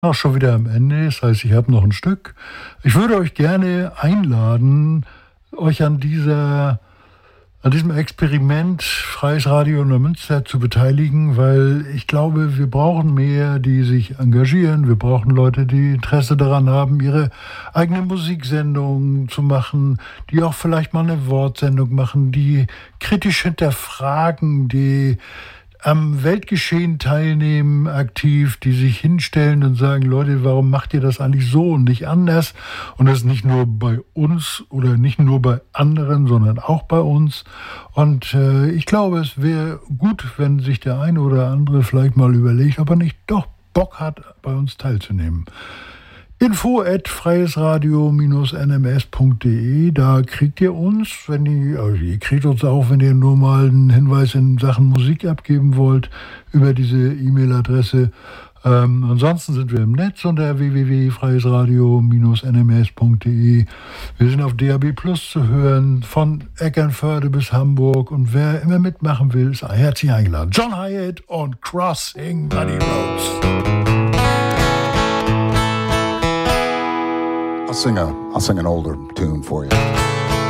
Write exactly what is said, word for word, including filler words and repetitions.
Auch schon wieder am Ende, das heißt, ich habe noch ein Stück. Ich würde euch gerne einladen, euch an dieser, an diesem Experiment Freies Radio Neumünster zu beteiligen, weil ich glaube, wir brauchen mehr, die sich engagieren. Wir brauchen Leute, die Interesse daran haben, ihre eigene Musiksendung zu machen, die auch vielleicht mal eine Wortsendung machen, die kritisch hinterfragen, die am Weltgeschehen teilnehmen, aktiv, die sich hinstellen und sagen, Leute, warum macht ihr das eigentlich so und nicht anders? Und das nicht nur bei uns oder nicht nur bei anderen, sondern auch bei uns. Und äh, ich glaube, es wäre gut, wenn sich der eine oder andere vielleicht mal überlegt, ob er nicht doch Bock hat, bei uns teilzunehmen. info at freiesradio n m s punkt d e, da kriegt ihr uns, wenn ihr, also ihr kriegt uns auch, wenn ihr nur mal einen Hinweis in Sachen Musik abgeben wollt, über diese E-Mail-Adresse. Ähm, ansonsten sind wir im Netz unter w w w punkt freiesradio n m s punkt d e. Wir sind auf D A B Plus zu hören, von Eckernförde bis Hamburg, und wer immer mitmachen will, ist herzlich eingeladen. John Hiatt und Crossing Muddy Roads. I'll sing a I'll sing an older tune for you.